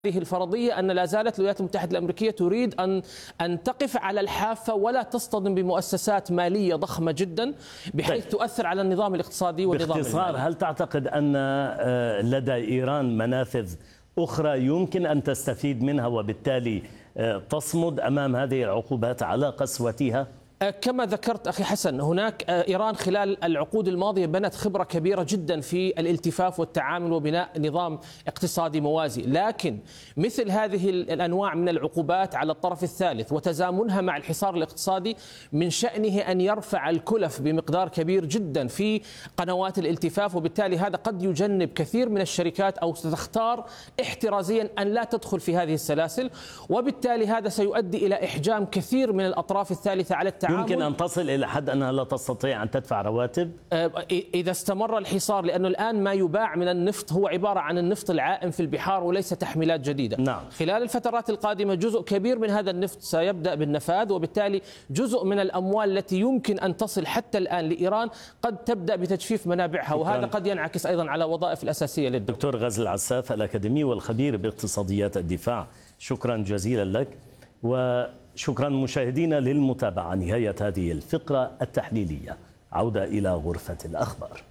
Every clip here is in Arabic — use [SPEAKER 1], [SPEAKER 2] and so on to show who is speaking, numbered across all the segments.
[SPEAKER 1] هذه الفرضية أن لا زالت الولايات المتحدة الأمريكية تريد أن تقف على الحافة ولا تصطدم بمؤسسات مالية ضخمة جدا بحيث تؤثر على النظام الاقتصادي والنظام
[SPEAKER 2] باختصار
[SPEAKER 1] المالي.
[SPEAKER 2] هل تعتقد أن لدى إيران منافذ أخرى يمكن أن تستفيد منها وبالتالي تصمد أمام هذه العقوبات على قسوتها؟
[SPEAKER 1] كما ذكرت أخي حسن، هناك إيران خلال العقود الماضية بنت خبرة كبيرة جدا في الالتفاف والتعامل وبناء نظام اقتصادي موازي، لكن مثل هذه الأنواع من العقوبات على الطرف الثالث وتزامنها مع الحصار الاقتصادي من شأنه أن يرفع الكلف بمقدار كبير جدا في قنوات الالتفاف، وبالتالي هذا قد يجنب كثير من الشركات أو تختار احترازيا أن لا تدخل في هذه السلاسل، وبالتالي هذا سيؤدي إلى إحجام كثير من الأطراف الثالثة على التعامل.
[SPEAKER 2] يمكن أن تصل إلى حد أنها لا تستطيع أن تدفع رواتب؟
[SPEAKER 1] إذا استمر الحصار، لأنه الآن ما يباع من النفط هو عبارة عن النفط العائم في البحار وليس تحميلات جديدة.
[SPEAKER 2] نعم.
[SPEAKER 1] خلال الفترات القادمة جزء كبير من هذا النفط سيبدأ بالنفاذ، وبالتالي جزء من الأموال التي يمكن أن تصل حتى الآن لإيران قد تبدأ بتجفيف منابعها، وهذا قد ينعكس أيضا على وظائف الأساسية للدولة.
[SPEAKER 2] دكتور غازي العساف الأكاديمي والخبير باقتصاديات الدفاع، شكرا جزيلا لك، وشكرا مشاهدينا للمتابعة. نهاية هذه الفقرة التحليلية، عودة إلى غرفة الأخبار.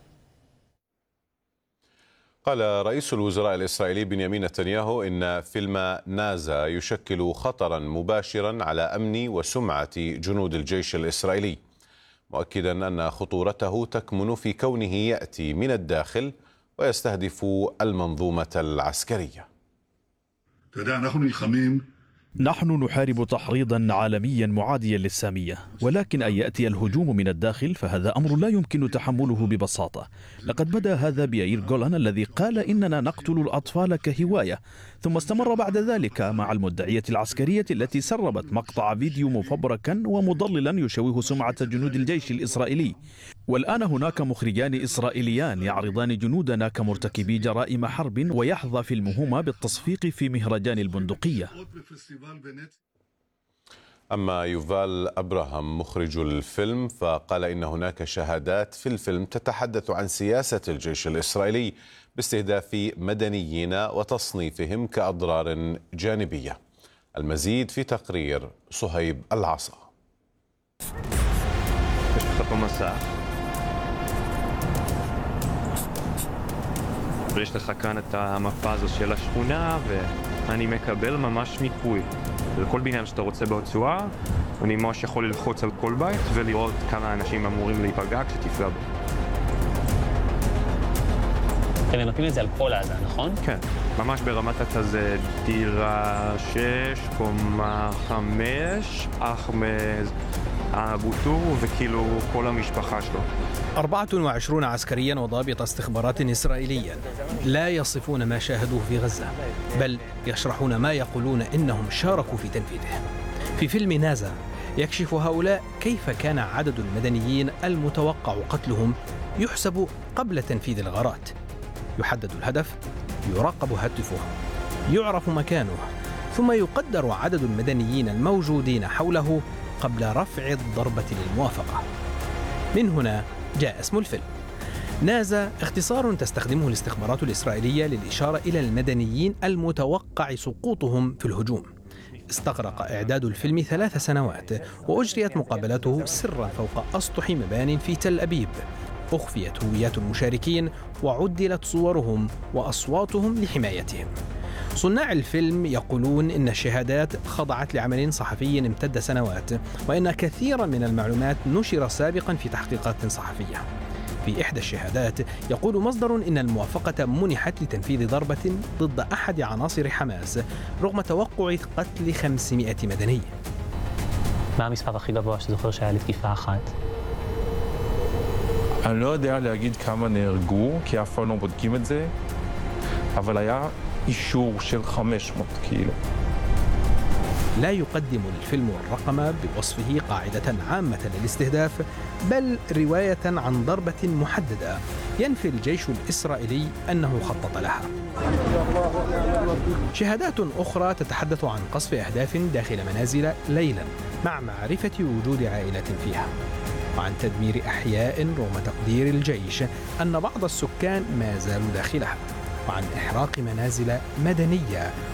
[SPEAKER 3] قال رئيس الوزراء الإسرائيلي بنيامين نتنياهو إن فيلم نازا يشكل خطرا مباشرا على أمن وسمعة جنود الجيش الإسرائيلي، مؤكدا أن خطورته تكمن في كونه يأتي من الداخل ويستهدف المنظومة العسكرية.
[SPEAKER 4] نحن نحارب تحريضا عالميا معاديا للسامية، ولكن أن يأتي الهجوم من الداخل فهذا أمر لا يمكن تحمله ببساطة. لقد بدأ هذا بيائير جولان الذي قال إننا نقتل الأطفال كهواية، ثم استمر بعد ذلك مع المدعية العسكرية التي سربت مقطع فيديو مفبركا ومضللا يشوه سمعة جنود الجيش الإسرائيلي. والآن هناك مخرجان إسرائيليان يعرضان جنودنا كمرتكبي جرائم حرب، ويحظى فيلمهما بالتصفيق في مهرجان البندقية.
[SPEAKER 3] أما يوفال أبراهام مخرج الفيلم فقال إن هناك شهادات في الفيلم تتحدث عن سياسة الجيش الإسرائيلي باستهداف مدنيين وتصنيفهم كأضرار جانبية. المزيد في تقرير صهيب العصا.
[SPEAKER 5] יש לך כאן את המפה הזו של השכונה, ואני מקבל ממש מיפוי לכל בניין שאתה רוצה ברצועה. אני ממש יכול ללחוץ על כל בית ולראות כמה אנשים אמורים להיפגע כשתפגע בו.
[SPEAKER 6] אתם נותנים את זה על כל עזה, נכון?
[SPEAKER 5] כן, ממש ברמת הכזה דירה 6, קומה 5, אחמד אבו טור וכאילו כל המשפחה שלו.
[SPEAKER 7] 24 عسكريا وضابط استخبارات إسرائيليا لا يصفون ما شاهدوه في غزة، بل يشرحون ما يقولون إنهم شاركوا في تنفيذه. في فيلم نازا يكشف هؤلاء كيف كان عدد المدنيين المتوقع قتلهم يحسب قبل تنفيذ الغارات. يحدد الهدف، يراقب هاتفه، يعرف مكانه، ثم يقدر عدد المدنيين الموجودين حوله قبل رفع الضربة للموافقة. من هنا جاء اسم الفيلم. نازا اختصار تستخدمه الاستخبارات الإسرائيلية للإشارة إلى المدنيين المتوقع سقوطهم في الهجوم. استغرق إعداد الفيلم 3 سنوات، وأجريت مقابلته سرا فوق أسطح مبان في تل أبيب. أخفيت هويات المشاركين وعدلت صورهم وأصواتهم لحمايتهم. صناع الفيلم يقولون إن الشهادات خضعت لعمل صحفي امتد سنوات، وإن كثيرا من المعلومات نشر سابقا في تحقيقات صحفية. في إحدى الشهادات يقول مصدر إن الموافقة منحت لتنفيذ ضربة ضد أحد عناصر حماس رغم توقع قتل 500 مدني.
[SPEAKER 6] מה המספר הכי גבוה שזוכר שהיה לתקיפה אחת?
[SPEAKER 8] אני לא יודע להגיד כמה נהרגו, כי אף פעם לא בודקים את זה, אבל היה אישור של 500 קילו.
[SPEAKER 7] لا يقدم الفيلم الرقم بوصفه قاعدة عامة للاستهداف، بل رواية عن ضربة محددة ينفي الجيش الإسرائيلي أنه خطط لها. شهادات أخرى تتحدث عن قصف أهداف داخل منازل ليلا مع معرفة وجود عائلة فيها، وعن تدمير أحياء رغم تقدير الجيش أن بعض السكان ما زالوا داخلها، وعن إحراق منازل مدنية